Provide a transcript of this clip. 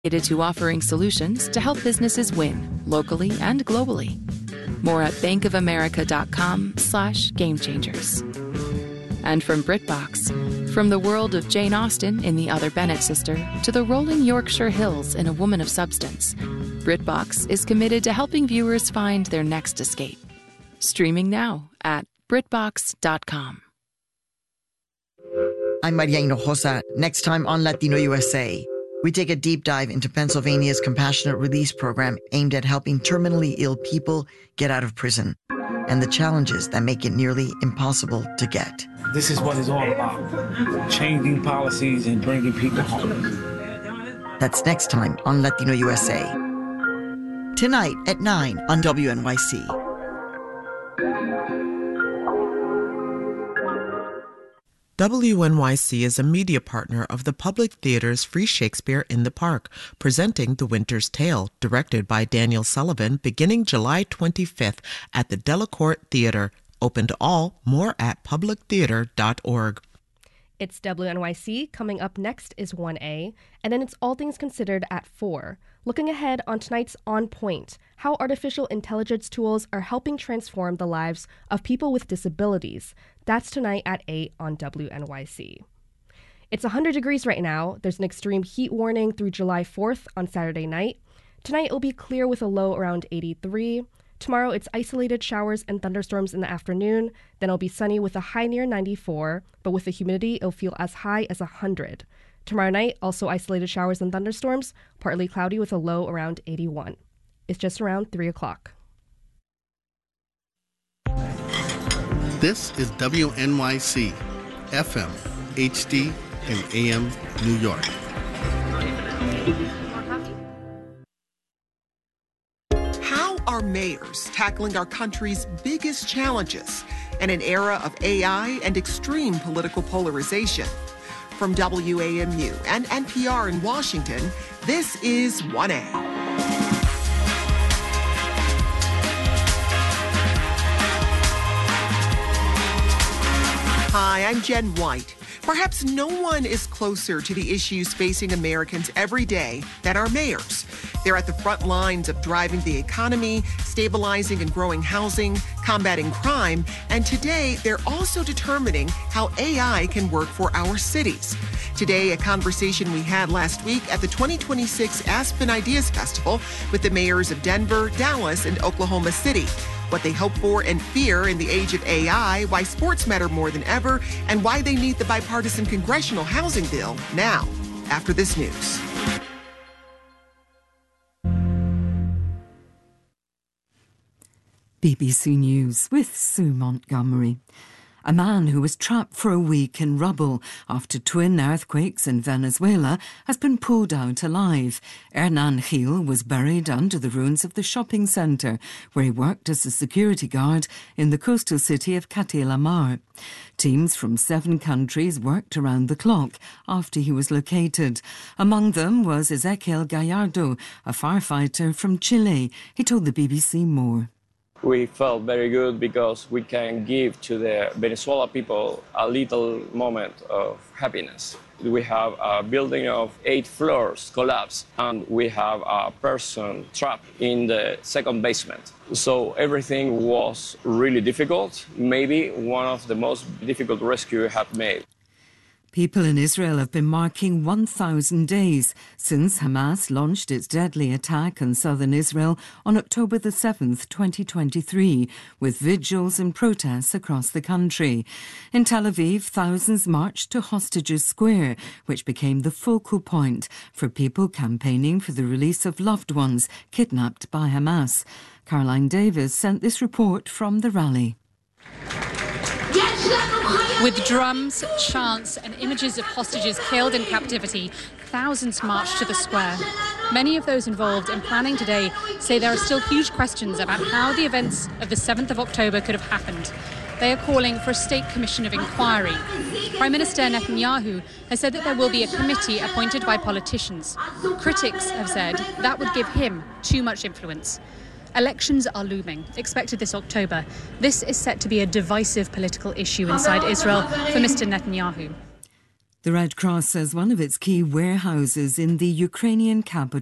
Committed to offering solutions to help businesses win locally and globally. More at bankofamerica.com/gamechangers. And from BritBox, from the world of Jane Austen in The Other Bennet Sister to the rolling Yorkshire Hills in A Woman of Substance, BritBox is committed to helping viewers find their next escape. Streaming now at BritBox.com. I'm Maria Hinojosa. Next time on Latino USA, we take a deep dive into Pennsylvania's compassionate release program aimed at helping terminally ill people get out of prison and the challenges that make it nearly impossible to get. This is what it's all about, changing policies and bringing people home. That's next time on Latino USA. Tonight at 9 on WNYC. WNYC is a media partner of the Public Theater's Free Shakespeare in the Park, presenting The Winter's Tale, directed by Daniel Sullivan, beginning July 25th at the Delacorte Theater. Open to all. More at publictheater.org. It's WNYC. Coming up next is 1A, and then it's All Things Considered at 4. Looking ahead on tonight's On Point, how artificial intelligence tools are helping transform the lives of people with disabilities. That's tonight at 8 on WNYC. It's 100 degrees right now. There's an extreme heat warning through July 4th on Saturday night. Tonight it'll be clear with a low around 83. Tomorrow it's isolated showers and thunderstorms in the afternoon. Then it'll be sunny with a high near 94, but with the humidity it'll feel as high as 100. Tomorrow night, also isolated showers and thunderstorms, partly cloudy with a low around 81. It's just around 3 o'clock. This is WNYC, FM, HD, and AM New York. How are mayors tackling our country's biggest challenges in an era of AI and extreme political polarization? From WAMU and NPR in Washington, this is 1A. Hi, I'm Jen White. Perhaps no one is closer to the issues facing Americans every day than our mayors. They're at the front lines of driving the economy, stabilizing and growing housing, combating crime, and today they're also determining how AI can work for our cities. Today, a conversation we had last week at the 2026 Aspen Ideas Festival with the mayors of Denver, Dallas, and Oklahoma City. What they hope for and fear in the age of AI, why sports matter more than ever, and why they need the bipartisan congressional housing bill now, after this news. BBC News with Sue Montgomery. A man who was trapped for a week in rubble after twin earthquakes in Venezuela has been pulled out alive. Hernan Gil was buried under the ruins of the shopping centre where he worked as a security guard in the coastal city of Castelamar. Teams from 7 countries worked around the clock after he was located. Among them was Ezequiel Gallardo, a firefighter from Chile. He told the BBC more. We felt very good because we can give to the Venezuela people a little moment of happiness. We have a building of 8 floors collapsed, and we have a person trapped in the second basement. So everything was really difficult, maybe one of the most difficult rescues we have made. People in Israel have been marking 1,000 days since Hamas launched its deadly attack on southern Israel on October the 7th, 2023, with vigils and protests across the country. In Tel Aviv, thousands marched to Hostages Square, which became the focal point for people campaigning for the release of loved ones kidnapped by Hamas. Caroline Davis sent this report from the rally. With drums, chants and images of hostages killed in captivity, thousands marched to the square. Many of those involved in planning today say there are still huge questions about how the events of the 7th of October could have happened. They are calling for a state commission of inquiry. Prime Minister Netanyahu has said that there will be a committee appointed by politicians. Critics have said that would give him too much influence. Elections are looming, expected this October. This is set to be a divisive political issue inside Israel for Mr. Netanyahu. The Red Cross says one of its key warehouses in the Ukrainian capital